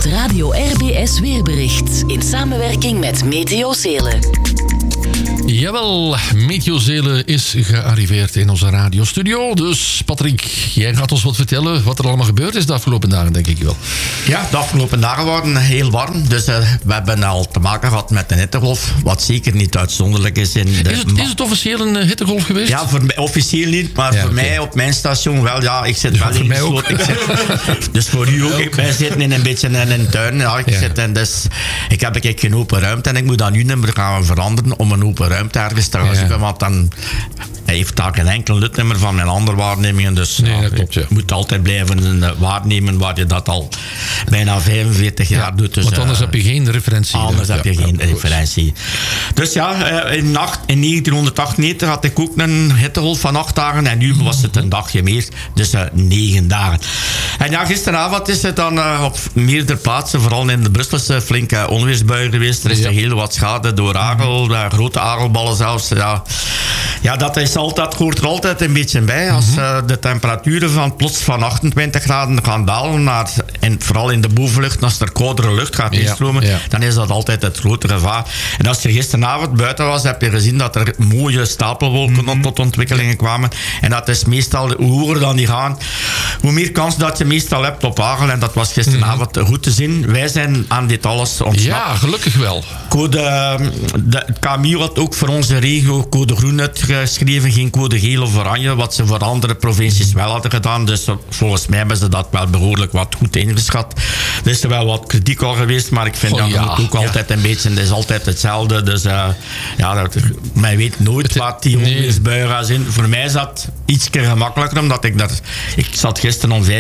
Het Radio RBS Weerbericht in samenwerking met Meteo Zelen. Jawel, Meteo Zelen is gearriveerd in onze radiostudio. Dus Patrick, jij gaat ons wat vertellen wat er allemaal gebeurd is de afgelopen dagen, denk ik wel. Ja, de afgelopen dagen waren heel warm. Dus we hebben al te maken gehad met een hittegolf. Wat zeker niet uitzonderlijk is. Is het officieel een hittegolf geweest? Ja, voor mij, officieel niet. Maar voor mij op mijn station wel. Ja, ik zit wel in mij ook. Dus voor u ook. Wij zitten in een beetje in een tuin. Ja, ik heb geen open ruimte. En ik moet dan nu nummer gaan veranderen om een open ruimte ergens te gaan zoeken. Want dan heeft daar geen enkel nutnummer van mijn andere waarnemingen. Dus dat klopt, je moet altijd blijven waarnemen waar je dat al bijna 45 jaar doet. Dus, want anders heb je geen referentie. Anders heb je geen referentie. Dus ja, in 1998 had ik ook een hittegolf van 8 dagen. En nu was het een dagje meer. Dus 9 dagen. En ja, gisteravond is het dan op meerdere plaatsen, vooral in de Brusselse, flinke onweersbuien geweest. Er is heel wat schade door hagel, grote hagelballen zelfs. Ja, dat is altijd, hoort er altijd een beetje bij. Als de temperaturen plots van 28 graden gaan dalen, en vooral in de bovenlucht, als er koudere lucht gaat instromen, dan is dat altijd het grote gevaar. En als je gisteravond buiten was, heb je gezien dat er mooie stapelwolken tot ontwikkelingen kwamen. En dat is meestal, hoe hoger dan die gaan, hoe meer kans dat je meestal hebt op hagel. En dat was gisteravond goed te zien. Wij zijn aan dit alles ontsnapt. Ja, gelukkig wel. De KMI had ook voor onze regio code groen uitgeschreven, geen code geel of oranje, wat ze voor andere provincies wel hadden gedaan. Dus volgens mij hebben ze dat wel behoorlijk wat goed ingeschat. Er is er wel wat kritiek al geweest, maar ik vind dat ook altijd een beetje, het is altijd hetzelfde. Dus men weet nooit wat die onweersbuien gaan zijn. Voor mij is dat iets gemakkelijker, omdat ik zat gisteren om 5